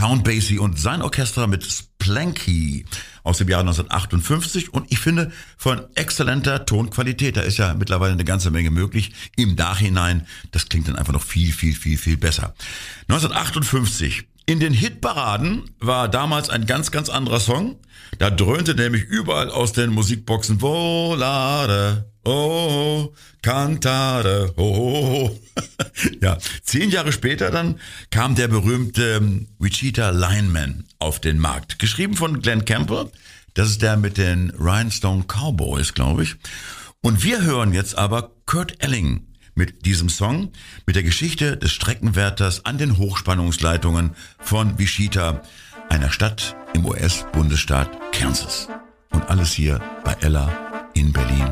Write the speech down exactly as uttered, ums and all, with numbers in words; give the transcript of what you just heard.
Count Basie und sein Orchester mit Splanky aus dem Jahr neunzehnhundertachtundfünfzig und ich finde von exzellenter Tonqualität. Da ist ja mittlerweile eine ganze Menge möglich. Im Nachhinein, das klingt dann einfach noch viel, viel, viel, viel besser. neunzehnhundertachtundfünfzig. In den Hitparaden war damals ein ganz, ganz anderer Song. Da dröhnte nämlich überall aus den Musikboxen Volare, oh, cantare, oh. Ja, zehn Jahre später dann kam der berühmte ähm, Wichita Lineman auf den Markt. Geschrieben von Glenn Campbell. Das ist der mit den Rhinestone Cowboys, glaube ich. Und wir hören jetzt aber Kurt Elling mit diesem Song, mit der Geschichte des Streckenwärters an den Hochspannungsleitungen von Wichita, einer Stadt im U S-Bundesstaat Kansas. Und alles hier bei Ella in Berlin